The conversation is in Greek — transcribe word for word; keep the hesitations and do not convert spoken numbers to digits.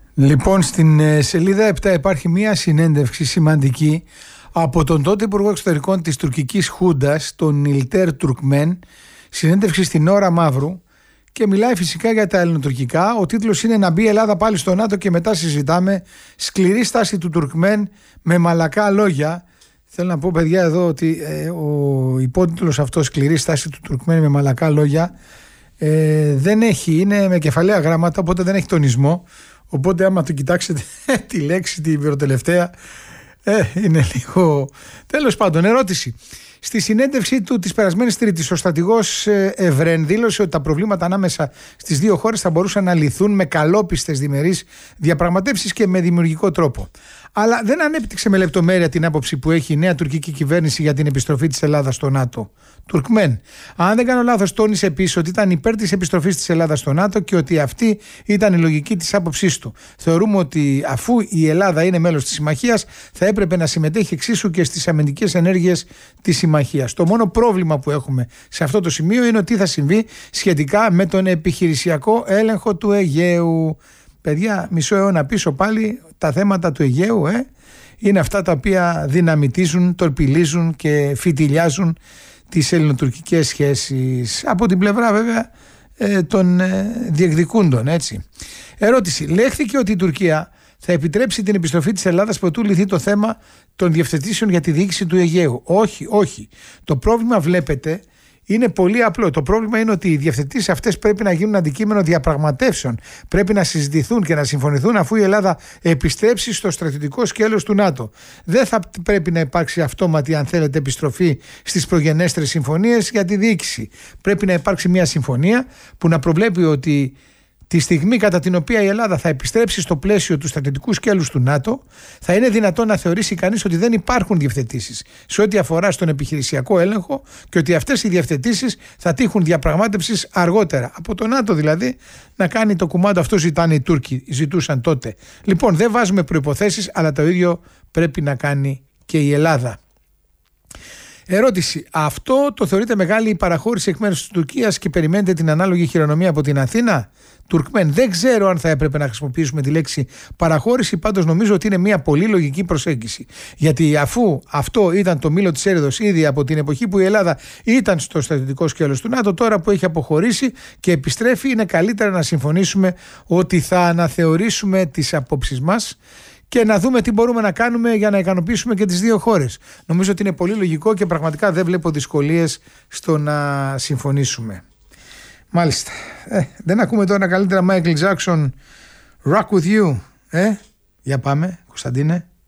Λοιπόν, στην σελίδα επτά υπάρχει μια συνέντευξη σημαντική από τον τότε Υπουργό Εξωτερικών της τουρκικής Χούντας, τον Ιλτέρ Τουρκμέν, συνέντευξη στην Ώρα Μαύρου, και μιλάει φυσικά για τα ελληνοτουρκικά. Ο τίτλος είναι «Να μπει η Ελλάδα πάλι στο ΝΑΤΟ και μετά συζητάμε. Σκληρή στάση του Τουρκμέν με μαλακά λόγια». Θέλω να πω, παιδιά, εδώ ότι ε, ο υπότιτλος αυτός, «Σκληρή στάση του Τουρκμέν με μαλακά λόγια», ε, δεν έχει, είναι με κεφαλαία γράμματα, οπότε δεν έχει τονισμό. Οπότε άμα το κοιτάξετε τη λέξη την προτελευταία, ε, είναι λίγο... Τέλος πάντων, ερώτηση. Στη συνέντευξή του της περασμένης Τρίτης, ο στρατηγός Ευρέν δήλωσε ότι τα προβλήματα ανάμεσα στις δύο χώρες θα μπορούσαν να λυθούν με καλόπιστες διμερείς διαπραγματεύσεις και με δημιουργικό τρόπο. Αλλά δεν ανέπτυξε με λεπτομέρεια την άποψη που έχει η νέα τουρκική κυβέρνηση για την επιστροφή της Ελλάδας στο ΝΑΤΟ. Τουρκμέν, αν δεν κάνω λάθος, τόνισε επίσης ότι ήταν υπέρ της επιστροφής της Ελλάδας στο ΝΑΤΟ και ότι αυτή ήταν η λογική της άποψής του. Θεωρούμε ότι αφού η Ελλάδα είναι μέλος της συμμαχίας, θα έπρεπε να συμμετέχει εξίσου και στις αμυντικές ενέργειες της συμμαχίας. Το μόνο πρόβλημα που έχουμε σε αυτό το σημείο είναι ότι θα συμβεί σχετικά με τον επιχειρησιακό έλεγχο του Αιγαίου. Παιδιά, μισό αιώνα πίσω πάλι τα θέματα του Αιγαίου ε, είναι αυτά τα οποία δυναμητίζουν, τορπιλίζουν και φιτιλιάζουν τις ελληνοτουρκικές σχέσεις, από την πλευρά βέβαια ε, των ε, διεκδικούντων, έτσι. Ερώτηση. Λέχθηκε ότι η Τουρκία θα επιτρέψει την επιστροφή της Ελλάδας προτού λυθεί το θέμα των διευθετήσεων για τη διοίκηση του Αιγαίου. Όχι, όχι. Το πρόβλημα, βλέπετε, είναι πολύ απλό. Το πρόβλημα είναι ότι οι διευθετήσεις αυτές πρέπει να γίνουν αντικείμενο διαπραγματεύσεων. Πρέπει να συζητηθούν και να συμφωνηθούν αφού η Ελλάδα επιστρέψει στο στρατιωτικό σκέλος του ΝΑΤΟ. Δεν θα πρέπει να υπάρξει αυτόματη, αν θέλετε, επιστροφή στις προγενέστερες συμφωνίες για τη διοίκηση. Πρέπει να υπάρξει μια συμφωνία που να προβλέπει ότι τη στιγμή κατά την οποία η Ελλάδα θα επιστρέψει στο πλαίσιο του στρατιωτικού σκέλους του ΝΑΤΟ, θα είναι δυνατόν να θεωρήσει κανείς ότι δεν υπάρχουν διευθετήσεις σε ό,τι αφορά στον επιχειρησιακό έλεγχο και ότι αυτές οι διευθετήσεις θα τύχουν διαπραγμάτευσης αργότερα. Από το ΝΑΤΟ δηλαδή να κάνει το κουμάντο. Αυτό ζητάνε οι Τούρκοι, ζητούσαν τότε. Λοιπόν, δεν βάζουμε προϋποθέσεις, αλλά το ίδιο πρέπει να κάνει και η Ελλάδα. Ερώτηση. Αυτό το θεωρείτε μεγάλη παραχώρηση εκ μέρους της Τουρκίας και περιμένετε την ανάλογη χειρονομία από την Αθήνα? Τουρκμέν, δεν ξέρω αν θα έπρεπε να χρησιμοποιήσουμε τη λέξη παραχώρηση, πάντως νομίζω ότι είναι μια πολύ λογική προσέγγιση. Γιατί αφού αυτό ήταν το μήλο της έρηδος ήδη από την εποχή που η Ελλάδα ήταν στο στρατιωτικό σκέλος του ΝΑΤΟ, τώρα που έχει αποχωρήσει και επιστρέφει, είναι καλύτερα να συμφωνήσουμε ότι θα αναθεωρήσουμε τις απόψεις μας και να δούμε τι μπορούμε να κάνουμε για να ικανοποιήσουμε και τις δύο χώρες. Νομίζω ότι είναι πολύ λογικό και πραγματικά δεν βλέπω δυσκολίες στο να συμφωνήσουμε. Μάλιστα. Ε, δεν ακούμε τώρα καλύτερα Michael Jackson, Rock With You. Ε, για πάμε, Κωνσταντίνε.